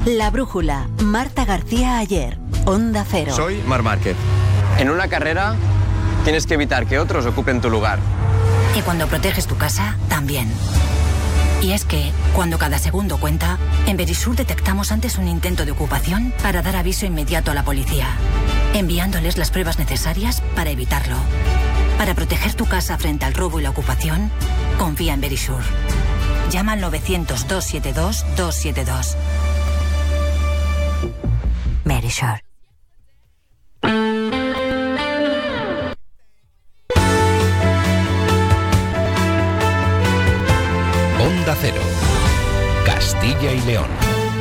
La Brújula, Marta García Aller, Onda Cero. Soy Marc Márquez. En una carrera tienes que evitar que otros ocupen tu lugar. Y cuando proteges tu casa, también. Y es que, cuando cada segundo cuenta, en Verisur detectamos antes un intento de ocupación para dar aviso inmediato a la policía, enviándoles las pruebas necesarias para evitarlo. Para proteger tu casa frente al robo y la ocupación, confía en Verisur. Llama al 900-272-272. Verisur. Onda Cero, Castilla y León.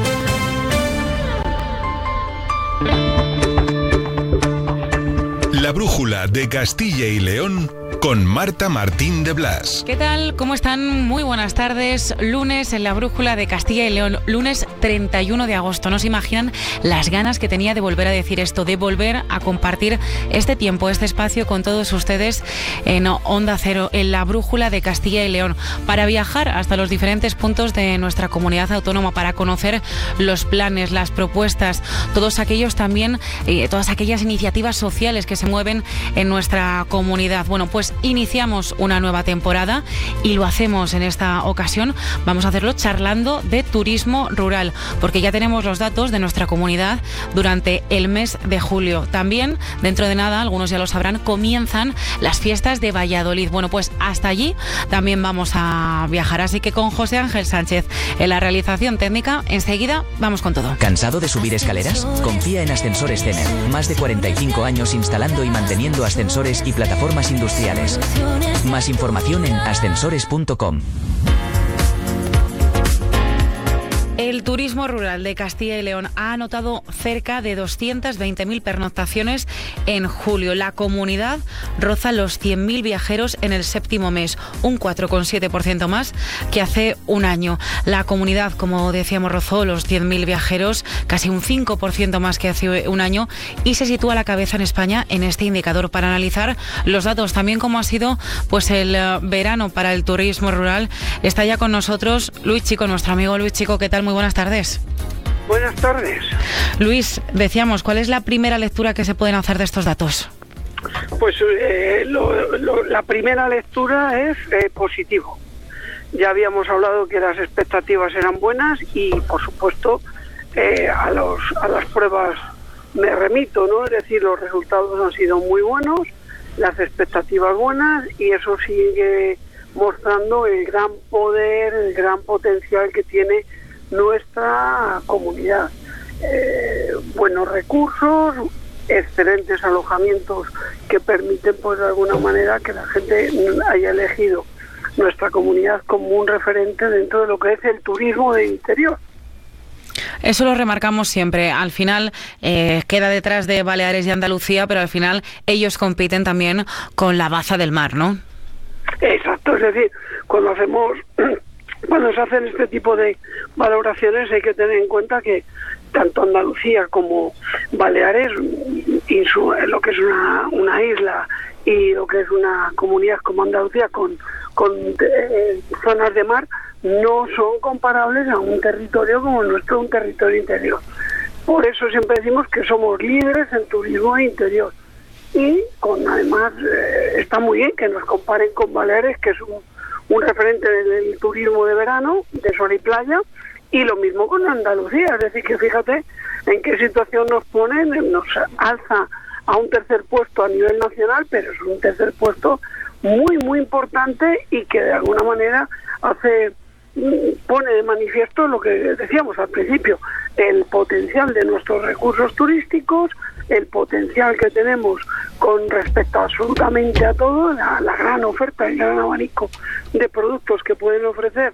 La Brújula de Castilla y León con Marta Martín de Blas. ¿Qué tal? ¿Cómo están? Muy buenas tardes. Lunes en la Brújula de Castilla y León, lunes 31 de agosto. No se imaginan las ganas que tenía de volver a decir esto, de volver a compartir este tiempo, este espacio con todos ustedes en Onda Cero, en la Brújula de Castilla y León, para viajar hasta los diferentes puntos de nuestra comunidad autónoma, para conocer los planes, las propuestas, todos aquellos también, todas aquellas iniciativas sociales que se mueven en nuestra comunidad. Bueno, pues iniciamos una nueva temporada y lo hacemos en esta ocasión. Vamos a hacerlo charlando de turismo rural, porque ya tenemos los datos de nuestra comunidad durante el mes de julio. También, dentro de nada, algunos ya lo sabrán, comienzan las fiestas de Valladolid. Bueno, pues hasta allí también vamos a viajar. Así que con José Ángel Sánchez en la realización técnica, enseguida vamos con todo. ¿Cansado de subir escaleras? Confía en Ascensores Tener. Más de 45 años instalando y manteniendo ascensores y plataformas industriales. Más información en ascensores.com. El turismo rural de Castilla y León ha anotado cerca de 220.000 pernoctaciones en julio. La comunidad roza los 100.000 viajeros en el séptimo mes, un 4,7% más que hace un año. La comunidad, como decíamos, rozó los 100.000 viajeros, casi un 5% más que hace un año, y se sitúa a la cabeza en España en este indicador. Para analizar los datos, también cómo ha sido pues el verano para el turismo rural, está ya con nosotros Luis Chico, nuestro amigo Luis Chico. ¿Qué tal? Muy buenas tardes. Buenas tardes. Luis, decíamos, ¿cuál es la primera lectura que se pueden hacer de estos datos? Pues la primera lectura es positivo. Ya habíamos hablado que las expectativas eran buenas y, por supuesto, a las pruebas me remito, ¿no? Es decir, los resultados han sido muy buenos, las expectativas buenas, y eso sigue mostrando el gran poder, el gran potencial que tiene nuestra comunidad. Buenos recursos, excelentes alojamientos que permiten, pues de alguna manera, que la gente haya elegido nuestra comunidad como un referente dentro de lo que es el turismo de interior. Eso lo remarcamos siempre. Al final queda detrás de Baleares y Andalucía, pero al final ellos compiten también con la baza del mar, ¿no? Exacto, es decir, cuando se hacen este tipo de valoraciones hay que tener en cuenta que tanto Andalucía como Baleares, lo que es una isla, y lo que es una comunidad como Andalucía con zonas de mar, no son comparables a un territorio como el nuestro, un territorio interior. Por eso siempre decimos que somos líderes en turismo interior. Y además está muy bien que nos comparen con Baleares, que es un referente del turismo de verano, de sol y playa, y lo mismo con Andalucía. Es decir, que fíjate en qué situación nos ponen, nos alza a un tercer puesto a nivel nacional, pero es un tercer puesto muy, muy importante y que de alguna manera pone de manifiesto lo que decíamos al principio, el potencial de nuestros recursos turísticos, el potencial que tenemos con respecto absolutamente a todo, la gran oferta, el gran abanico de productos que se pueden ofrecer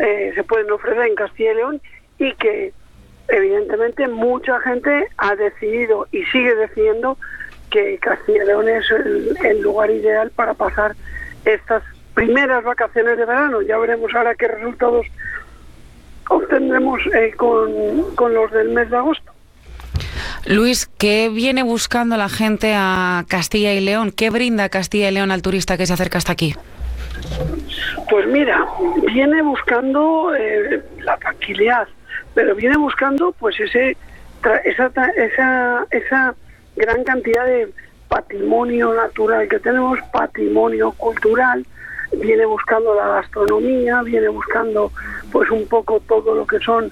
en Castilla y León, y que evidentemente mucha gente ha decidido y sigue decidiendo que Castilla y León es el lugar ideal para pasar estas primeras vacaciones de verano. Ya veremos ahora qué resultados obtendremos con los del mes de agosto. Luis, ¿qué viene buscando la gente a Castilla y León? ¿Qué brinda Castilla y León al turista que se acerca hasta aquí? Pues mira, viene buscando la tranquilidad, pero viene buscando pues esa gran cantidad de patrimonio natural que tenemos, patrimonio cultural, viene buscando la gastronomía, viene buscando pues un poco todo lo que son,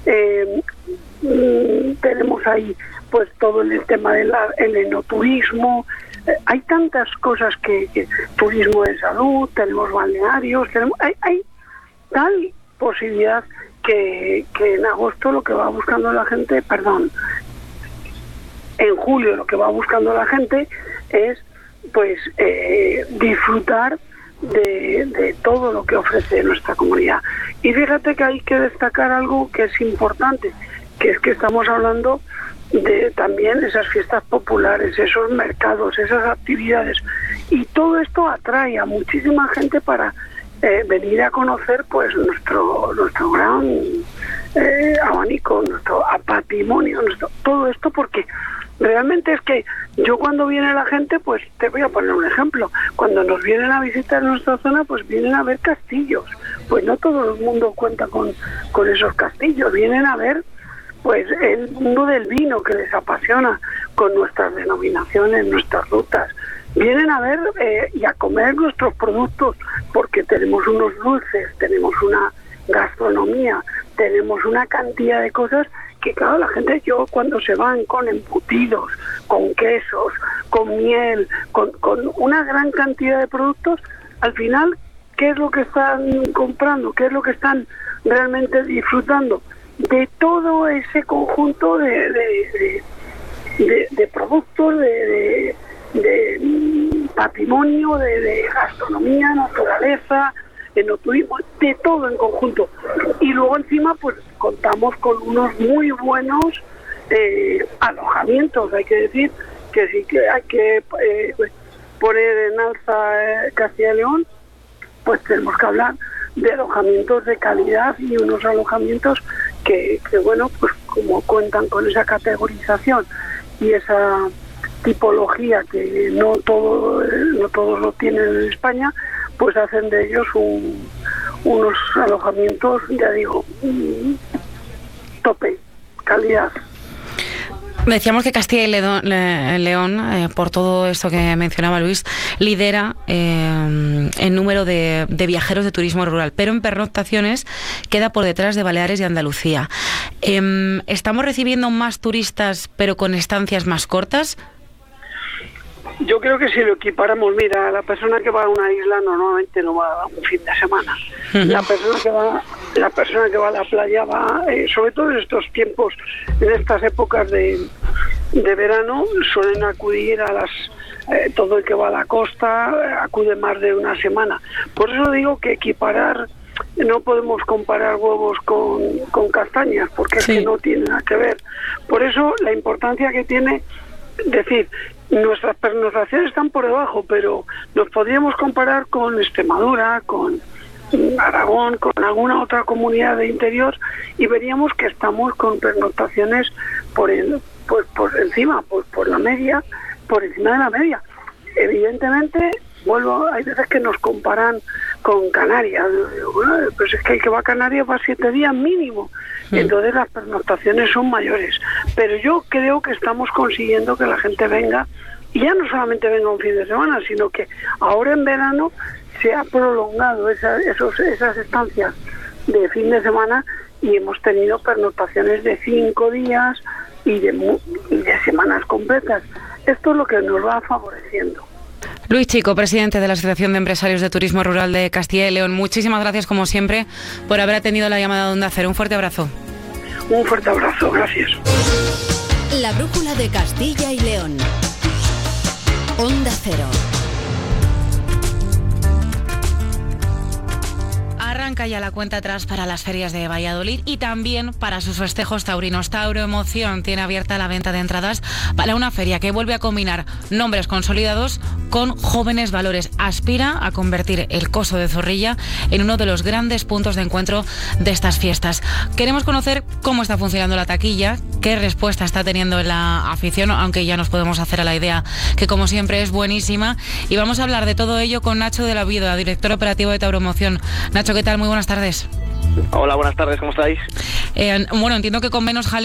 tenemos ahí pues todo el tema del enoturismo, hay tantas cosas que turismo de salud, tenemos balnearios, hay tal posibilidad que en agosto lo que va buscando la gente, en julio lo que va buscando la gente es pues disfrutar de todo lo que ofrece nuestra comunidad. Y fíjate que hay que destacar algo que es importante, que es que estamos hablando de también esas fiestas populares, esos mercados, esas actividades, y todo esto atrae a muchísima gente para venir a conocer pues nuestro gran abanico, nuestro patrimonio, todo esto, porque realmente es que yo cuando viene la gente, pues te voy a poner un ejemplo, cuando nos vienen a visitar nuestra zona, pues vienen a ver castillos, pues no todo el mundo cuenta con esos castillos, vienen a ver pues el mundo del vino que les apasiona, con nuestras denominaciones, nuestras rutas, vienen a ver y a comer nuestros productos, porque tenemos unos dulces, tenemos una gastronomía, tenemos una cantidad de cosas que claro, la gente, yo cuando se van con embutidos, con quesos, con miel, con una gran cantidad de productos, al final, ¿qué es lo que están comprando? ¿Qué es lo que están realmente disfrutando? De todo ese conjunto de productos, de patrimonio, de gastronomía, naturaleza, enoturismo, de todo en conjunto. Y luego encima pues contamos con unos muy buenos alojamientos. Hay que decir que sí que hay que poner en alza Castilla y León, pues tenemos que hablar de alojamientos de calidad y unos alojamientos que bueno, pues como cuentan con esa categorización y esa tipología que no todos lo tienen en España, pues hacen de ellos unos alojamientos, ya digo, tope, calidad. Decíamos que Castilla y León, por todo esto que mencionaba Luis, lidera el número de viajeros de turismo rural, pero en pernoctaciones queda por detrás de Baleares y Andalucía. ¿Estamos recibiendo más turistas pero con estancias más cortas? Yo creo que si lo equiparamos, mira, la persona que va a una isla normalmente no va a un fin de semana. La persona que va a la playa va, sobre todo en estos tiempos, en estas épocas de verano, suelen acudir a todo el que va a la costa acude más de una semana. Por eso digo que equiparar, no podemos comparar huevos con castañas, porque es que no tiene nada que ver. Por eso la importancia que tiene decir, nuestras pernoctaciones están por debajo, pero nos podríamos comparar con Extremadura, con Aragón, con alguna otra comunidad de interior, y veríamos que estamos con pernoctaciones por encima, por la media, por encima de la media. Evidentemente, hay veces que nos comparan con Canarias. Bueno, pues es que el que va a Canarias va 7 días mínimo. Entonces las pernoctaciones son mayores. Pero yo creo que estamos consiguiendo que la gente venga, y ya no solamente venga un fin de semana, sino que ahora en verano se ha prolongado esas estancias de fin de semana, y hemos tenido pernoctaciones de 5 días y de semanas completas. Esto es lo que nos va favoreciendo. Luis Chico, presidente de la Asociación de Empresarios de Turismo Rural de Castilla y León, muchísimas gracias como siempre por haber atendido la llamada de Onda Cero. Un fuerte abrazo. Un fuerte abrazo, gracias. La brújula de Castilla y León. Onda Cero. Arranca ya la cuenta atrás para las ferias de Valladolid y también para sus festejos taurinos. Tauro Emoción tiene abierta la venta de entradas para una feria que vuelve a combinar nombres consolidados con jóvenes valores. Aspira a convertir el Coso de Zorrilla en uno de los grandes puntos de encuentro de estas fiestas. Queremos conocer cómo está funcionando la taquilla, qué respuesta está teniendo en la afición, aunque ya nos podemos hacer a la idea que como siempre es buenísima. Y vamos a hablar de todo ello con Nacho de la Vida, director operativo de Tauro Emoción. Nacho, ¿qué tal? Muy buenas tardes. Hola, buenas tardes, ¿cómo estáis? Bueno, entiendo que con menos jaleo